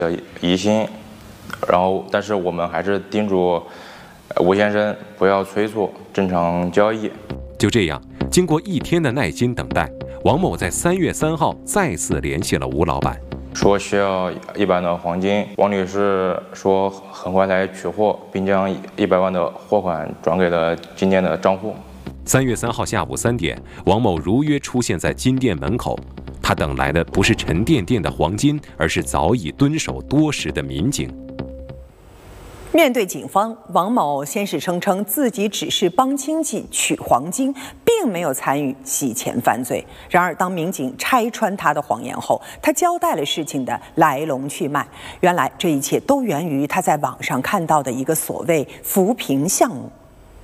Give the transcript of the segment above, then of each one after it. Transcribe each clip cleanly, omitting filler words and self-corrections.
疑心，然后但是我们还是叮嘱吴先生不要催促，正常交易。 就这样，经过1天的耐心等待，王某在3月3号再次联系了吴老板， 说需要100万的黄金。王女士说很快来取货，并将100万的货款转给了金店的账户。 3月3号下午3点，王某如约出现在金店门口。他等来的不是沉甸甸的黄金，而是早已蹲守多时的民警。 面对警方，王某先是声称自己只是帮亲戚取黄金，并没有参与洗钱犯罪。然而，当民警拆穿他的谎言后，他交代了事情的来龙去脉。原来，这一切都源于他在网上看到的一个所谓扶贫项目。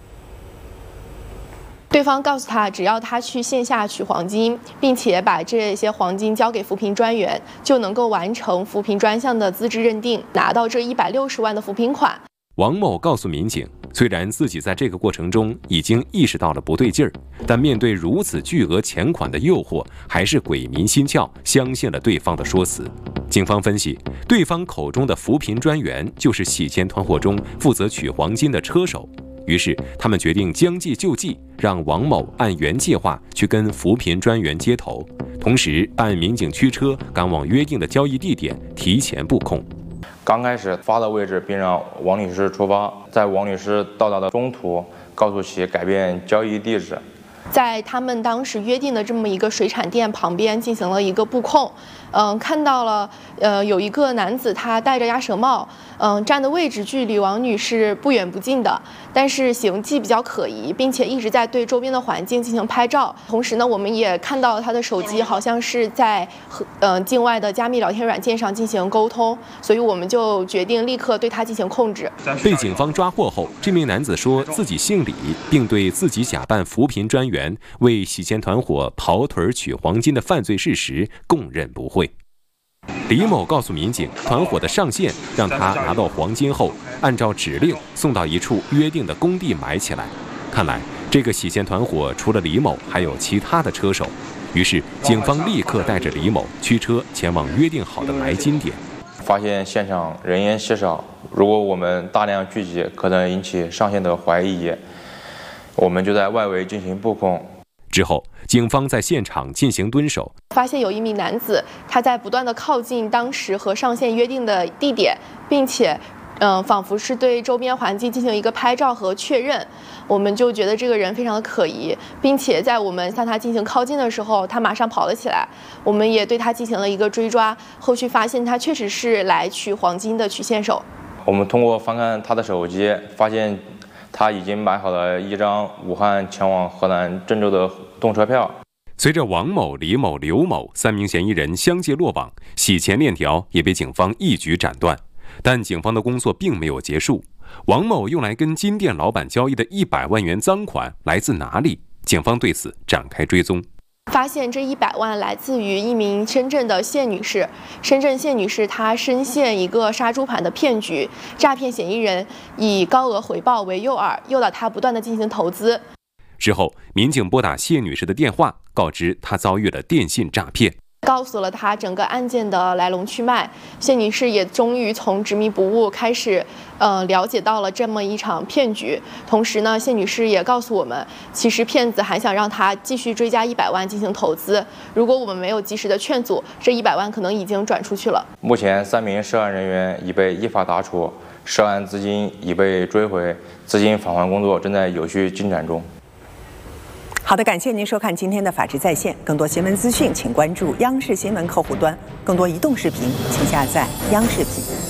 对方告诉他，只要他去线下取黄金，并且把这些黄金交给扶贫专员，就能够完成扶贫专项的资质认定，拿到这160万的扶贫款。 王某告诉民警，虽然自己在这个过程中已经意识到了不对劲儿，但面对如此巨额钱款的诱惑，还是鬼迷心窍，相信了对方的说辞。警方分析，对方口中的扶贫专员就是洗钱团伙中负责取黄金的车手。于是，他们决定将计就计，让王某按原计划去跟扶贫专员接头，同时按民警驱车赶往约定的交易地点，提前布控。 刚开始发的位置，并让王女士出发，在王女士到达的中途，告诉其改变交易地址。 在他们当时约定的这么一个水产店旁边进行了一个布控，看到了有一个男子他戴着鸭舌帽，站的位置距离王女士不远不近的，但是行迹比较可疑，并且一直在对周边的环境进行拍照。同时呢，我们也看到他的手机好像是在境外的加密聊天软件上进行沟通，所以我们就决定立刻对他进行控制。 被警方抓获后，这名男子说自己姓李，并对自己假扮扶贫专员为洗钱团伙跑腿取黄金的犯罪事实供认不讳。李某告诉民警，团伙的上线让他拿到黄金后，按照指令送到一处约定的工地埋起来。看来这个洗钱团伙除了李某，还有其他的车手。于是警方立刻带着李某驱车前往约定好的埋金点。 发现现场人烟稀少，如果我们大量聚集，可能引起上线的怀疑。我们就在外围进行布控。 之后，警方在现场进行蹲守， 发现有一名男子他在不断的靠近当时和上线约定的地点，并且仿佛是对周边环境进行一个拍照和确认。我们就觉得这个人非常的可疑，并且在我们向他进行靠近的时候，他马上跑了起来。我们也对他进行了一个追抓，后续发现他确实是来取黄金的取线手。 我们通过翻看他的手机，发现他已经买好了一张武汉前往河南郑州的动车票。 随着王某、李某、刘某3名嫌疑人相继落网，洗钱链条也被警方一举斩断。但警方的工作并没有结束。王某用来跟金店老板交易的100万元赃款来自哪里？警方对此展开追踪。 发现这100万来自于一名深圳的谢女士。深圳谢女士她深陷一个杀猪盘的骗局，诈骗嫌疑人以高额回报为诱饵，诱导她不断的进行投资。 之后，民警拨打谢女士的电话，告知她遭遇了电信诈骗， 告诉了她整个案件的来龙去脉。谢女士也终于从执迷不悟开始，了解到了这么一场骗局。同时呢，谢女士也告诉我们，其实骗子还想让她继续追加100万进行投资。如果我们没有及时的劝阻，这100万可能已经转出去了。 目前3名涉案人员已被依法打处，涉案资金已被追回，资金返还工作正在有序进展中。 好的，感谢您收看今天的法治在线。更多新闻资讯，请关注央视新闻客户端；更多移动视频，请下载央视频。